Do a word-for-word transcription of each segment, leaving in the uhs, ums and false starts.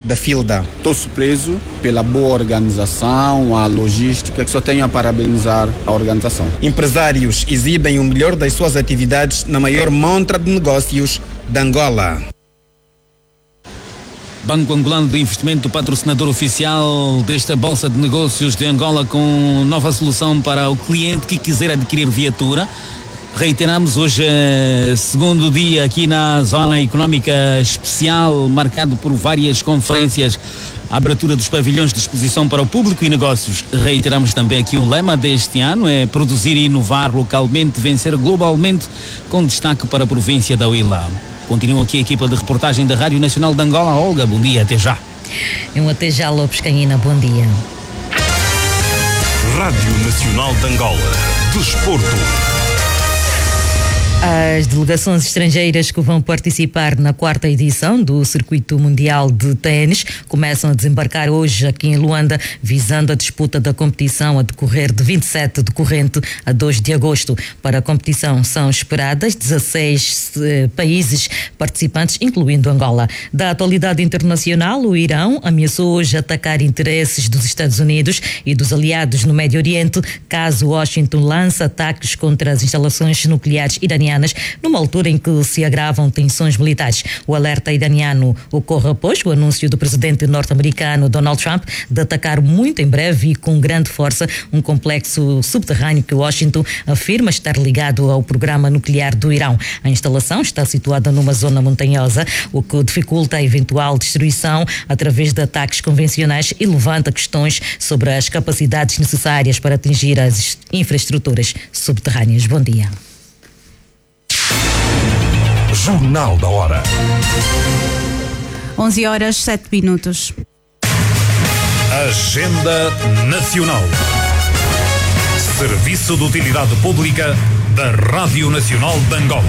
da Filda. Estou surpreso pela boa organização, a logística, que só tenho a parabenizar a organização. Empresários exibem o melhor das suas atividades na maior montra de negócios de Angola. Banco Angolano de Investimento, patrocinador oficial desta Bolsa de Negócios de Angola, com nova solução para o cliente que quiser adquirir viatura. Reiteramos, hoje é segundo dia aqui na Zona Económica Especial, marcado por várias conferências, a abertura dos pavilhões de exposição para o público e negócios. Reiteramos também aqui o lema deste ano, é produzir e inovar localmente, vencer globalmente, com destaque para a província da Huila. Continua aqui a equipa de reportagem da Rádio Nacional de Angola. Olga, bom dia, até já. Um até já, Lopes Canhina, bom dia. Rádio Nacional de Angola, desporto. As delegações estrangeiras que vão participar na quarta edição do Circuito Mundial de Ténis começam a desembarcar hoje aqui em Luanda, visando a disputa da competição a decorrer de vinte e sete de corrente a dois de agosto. Para a competição são esperadas dezasseis eh, países participantes, incluindo Angola. Da atualidade internacional, o Irão ameaçou hoje atacar interesses dos Estados Unidos e dos aliados no Médio Oriente, caso Washington lance ataques contra as instalações nucleares iranianas, numa altura em que se agravam tensões militares. O alerta iraniano ocorre após o anúncio do presidente norte-americano Donald Trump de atacar muito em breve e com grande força um complexo subterrâneo que Washington afirma estar ligado ao programa nuclear do Irão. A instalação está situada numa zona montanhosa, o que dificulta a eventual destruição através de ataques convencionais e levanta questões sobre as capacidades necessárias para atingir as infraestruturas subterrâneas. Bom dia. Jornal da Hora. onze horas, sete minutos. Agenda Nacional. Serviço de Utilidade Pública da Rádio Nacional de Angola.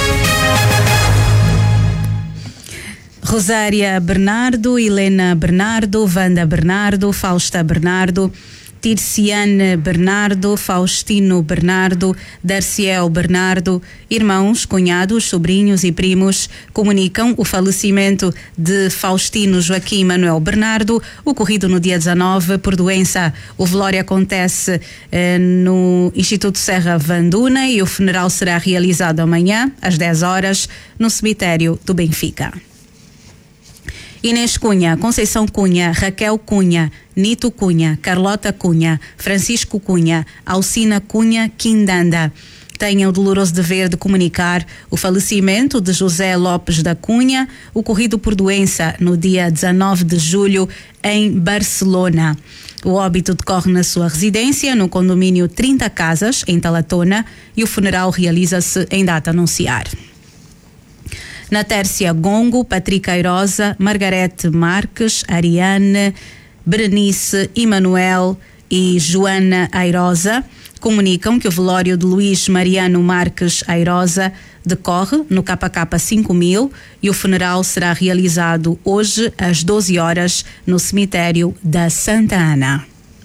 Rosária Bernardo, Helena Bernardo, Wanda Bernardo, Fausta Bernardo, Tirciane Bernardo, Faustino Bernardo, Darciel Bernardo, irmãos, cunhados, sobrinhos e primos, comunicam o falecimento de Faustino Joaquim Manuel Bernardo, ocorrido no dia dezanove por doença. O velório acontece eh, no Instituto Serra Vanduna e o funeral será realizado amanhã, às dez horas, no cemitério do Benfica. Inês Cunha, Conceição Cunha, Raquel Cunha, Nito Cunha, Carlota Cunha, Francisco Cunha, Alcina Cunha Quindanda têm o doloroso dever de comunicar o falecimento de José Lopes da Cunha, ocorrido por doença no dia dezanove de julho em Barcelona. O óbito decorre na sua residência, no condomínio trinta Casas, em Talatona, e o funeral realiza-se em data a anunciar. Na Tércia Gongo, Patrick Airosa, Margarete Marques, Ariane, Berenice, Emanuel e Joana Airosa comunicam que o velório de Luís Mariano Marques Airosa decorre no K K cinco mil e o funeral será realizado hoje às doze horas no cemitério da Santa Ana.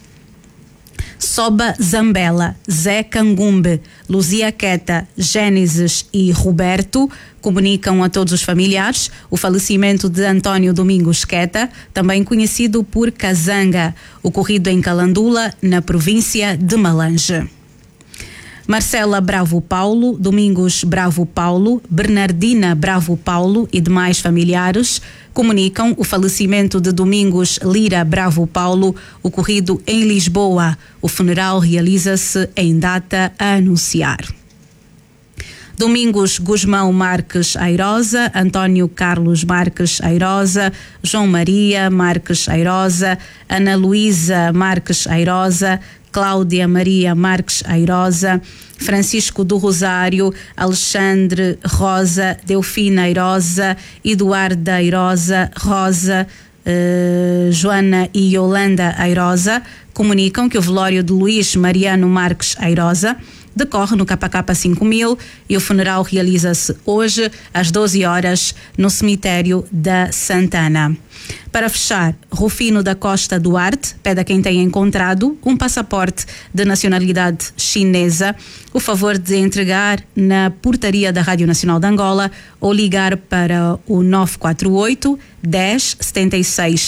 Soba Zambela, Zé Cangumbe, Luzia Queta, Gênesis e Roberto comunicam a todos os familiares o falecimento de António Domingos Queta, também conhecido por Kazanga, ocorrido em Calandula, na província de Malange. Marcela Bravo Paulo, Domingos Bravo Paulo, Bernardina Bravo Paulo e demais familiares comunicam o falecimento de Domingos Lira Bravo Paulo, ocorrido em Lisboa. O funeral realiza-se em data a anunciar. Domingos Guzmão Marques Airosa, António Carlos Marques Airosa, João Maria Marques Airosa, Ana Luísa Marques Airosa, Cláudia Maria Marques Airosa, Francisco do Rosário, Alexandre Rosa, Delfina Airosa, Eduarda Airosa, Rosa, uh, Joana e Yolanda Airosa comunicam que o velório de Luís Mariano Marques Airosa decorre no K K cinco mil e o funeral realiza-se hoje às doze horas no cemitério da Santana. Para fechar, Rufino da Costa Duarte pede a quem tenha encontrado um passaporte de nacionalidade chinesa o favor de entregar na portaria da Rádio Nacional de Angola ou ligar para o nove quatro oito, dez, setenta e seis